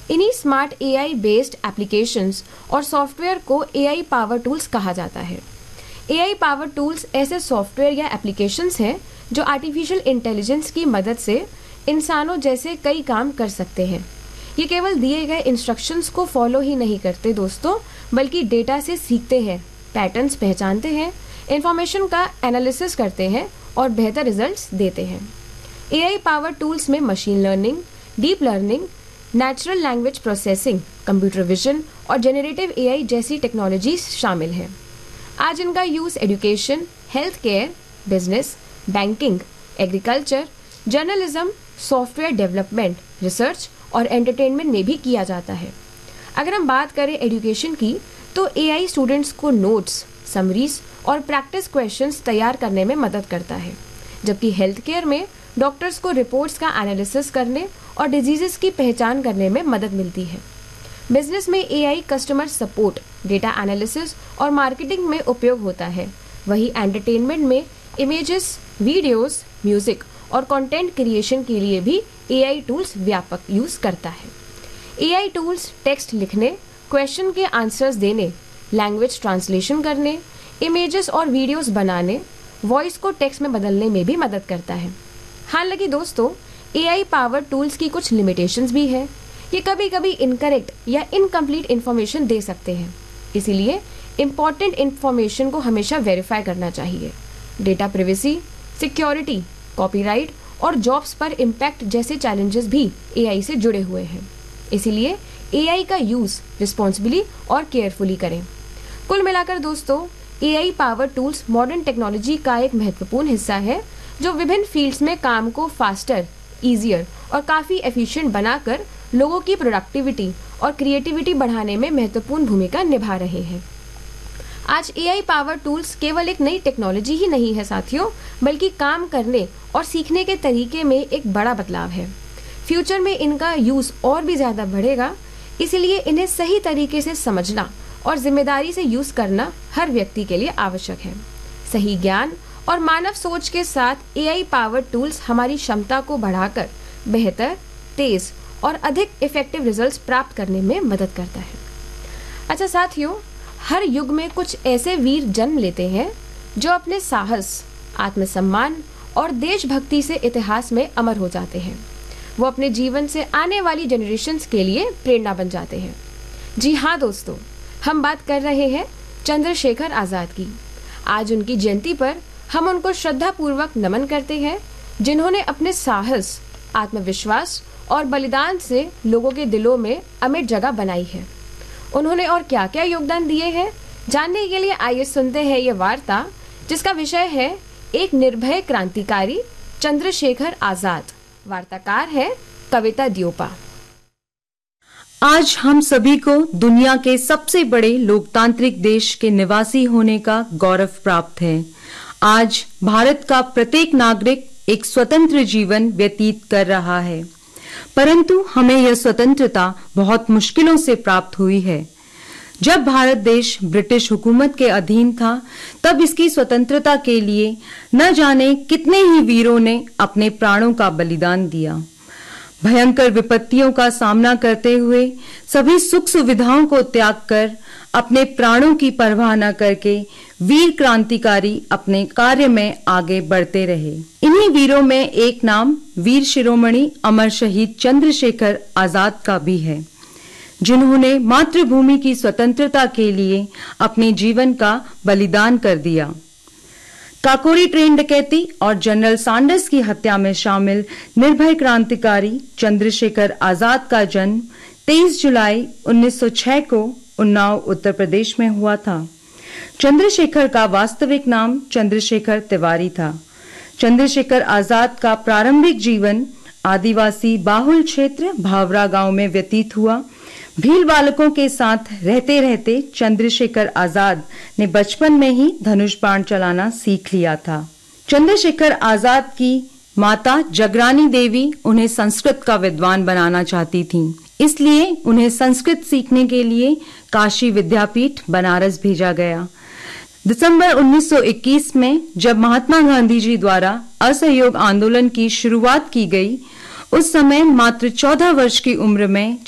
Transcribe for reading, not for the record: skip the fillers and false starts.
इन्हीं smart AI based applications और software को एआई पावर टूल्स कहा जाता है। एआई पावर टूल्स ऐसे सॉफ्टवेयर या एप्लीकेशंस हैं जो आर्टिफिशियल इंटेलिजेंस की मदद से इंसानों जैसे कई काम कर सकते हैं। ये केवल दिए गए इंस्ट्रक्शंस को फॉलो ही नहीं करते दोस्तों, बल्कि डेटा से सीखते हैं, पैटर्न्स पहचानते हैं, इंफॉर्मेशन का एनालिसिस करते हैं और बेहतर रिजल्ट्स देते हैं। एआई पावर टूल्स में machine learning, deep learning, natural language processing, computer vision और जेनरेटिव एआई जैसी टेक्नोलॉजीज शामिल हैं। आज इनका use education, health care, business, banking, agriculture, journalism, software development, research और एंटरटेनमेंट में भी किया जाता है। अगर हम बात करें एजुकेशन की, तो एआई स्टूडेंट्स को नोट्स, समरीज और प्रैक्टिस क्वेश्चंस तैयार करने में मदद करता है, जबकि हेल्थ केयर में डॉक्टर्स को रिपोर्ट्स का एनालिसिस करने और डिजीजेस की पहचान करने में मदद मिलती है। बिजनेस में AI customer support, data analysis और मार्केटिंग में उपयोग होता है। वहीं एंटरटेनमेंट में इमेजेस, वीडियोस, म्यूजिक और कंटेंट क्रिएशन के लिए भी एआई टूल्स व्यापक यूज करता है। एआई टूल्स टेक्स्ट लिखने, क्वेश्चन के आंसर्स देने, लैंग्वेज ट्रांसलेशन करने, इमेजेस और वीडियोस बनाने, वॉइस को टेक्स्ट में बदलने में भी मदद करता है। हालांकि दोस्तों, एआई पावर टूल्स की कुछ लिमिटेशंस भी है। ये कभी कभी इनकरेक्ट या इनकम्प्लीट इन्फॉर्मेशन दे सकते हैं, इसीलिए इम्पॉर्टेंट इन्फॉर्मेशन को हमेशा वेरीफाई करना चाहिए। डेटा प्राइवेसी, सिक्योरिटी, कॉपीराइट और जॉब्स पर इम्पैक्ट जैसे चैलेंजेस भी एआई से जुड़े हुए हैं, इसीलिए एआई का यूज रिस्पॉन्सिबली और केयरफुली करें। कुल मिलाकर दोस्तों, AI power tools modern technology का एक महत्वपूर्ण हिस्सा है जो विभिन्न फील्ड्स में काम को फास्टर, ईजियर और काफ़ी एफिशिएंट बनाकर लोगों की प्रोडक्टिविटी और क्रिएटिविटी बढ़ाने में महत्वपूर्ण भूमिका निभा रहे हैं। आज एआई पावर टूल्स केवल एक नई टेक्नोलॉजी ही नहीं है साथियों, बल्कि काम करने और सीखने के तरीके में एक बड़ा बदलाव है। फ्यूचर में इनका यूज और भी ज़्यादा बढ़ेगा, इसलिए इन्हें सही तरीके से समझना और जिम्मेदारी से यूज करना हर व्यक्ति के लिए आवश्यक है। सही ज्ञान और मानव सोच के साथ एआई पावर टूल्स हमारी क्षमता को बढ़ाकर बेहतर, तेज और अधिक इफेक्टिव रिजल्ट्स प्राप्त करने में मदद करता है। अच्छा साथियों, हर युग में कुछ ऐसे वीर जन्म लेते हैं जो अपने साहस, आत्मसम्मान और देशभक्ति से इतिहास में अमर हो जाते हैं। वो अपने जीवन से आने वाली जनरेशन्स के लिए प्रेरणा बन जाते हैं। जी हाँ दोस्तों, हम बात कर रहे हैं चंद्रशेखर आज़ाद की। आज उनकी जयंती पर हम उनको श्रद्धापूर्वक नमन करते हैं, जिन्होंने अपने साहस, आत्मविश्वास और बलिदान से लोगों के दिलों में अमिट जगह बनाई है। उन्होंने और क्या क्या योगदान दिए हैं, जानने के लिए आइए सुनते हैं ये वार्ता, जिसका विषय है एक निर्भय क्रांतिकारी चंद्रशेखर आज़ाद। वार्ताकार है कविता द्योपा। आज हम सभी को दुनिया के सबसे बड़े लोकतांत्रिक देश के निवासी होने का गौरव प्राप्त है। आज भारत का प्रत्येक नागरिक एक स्वतंत्र जीवन व्यतीत कर रहा है, परंतु हमें यह स्वतंत्रता बहुत मुश्किलों से प्राप्त हुई है। जब भारत देश ब्रिटिश हुकूमत के अधीन था, तब इसकी स्वतंत्रता के लिए न जाने कितने ही वीरों ने अपने प्राणों का बलिदान दिया। भयंकर विपत्तियों का सामना करते हुए सभी सुख सुविधाओं को त्याग कर अपने प्राणों की परवाह न करके वीर क्रांतिकारी अपने कार्य में आगे बढ़ते रहे। इन्हीं वीरों में एक नाम वीर शिरोमणि अमर शहीद चंद्रशेखर आजाद का भी है, जिन्होंने मातृभूमि की स्वतंत्रता के लिए अपने जीवन का बलिदान कर दिया। काकोरी ट्रेन डकैती और जनरल सैंडर्स की हत्या में शामिल निर्भय क्रांतिकारी चंद्रशेखर आजाद का जन्म 23 जुलाई 1906 को उन्नाव उत्तर प्रदेश में हुआ था। चंद्रशेखर का वास्तविक नाम चंद्रशेखर तिवारी था। चंद्रशेखर आजाद का प्रारंभिक जीवन आदिवासी बाहुल क्षेत्र भावरा गांव में व्यतीत हुआ। भील बालकों के साथ रहते रहते चंद्रशेखर आजाद ने बचपन में ही धनुष बाण चलाना सीख लिया था। चंद्रशेखर आजाद की माता जगरानी देवी उन्हें संस्कृत का विद्वान बनाना चाहती थीं, इसलिए उन्हें संस्कृत सीखने के लिए काशी विद्यापीठ बनारस भेजा गया। दिसंबर 1921 में जब महात्मा गांधी जी द्वारा असहयोग आंदोलन की शुरुआत की गई, उस समय मात्र 14 वर्ष की उम्र में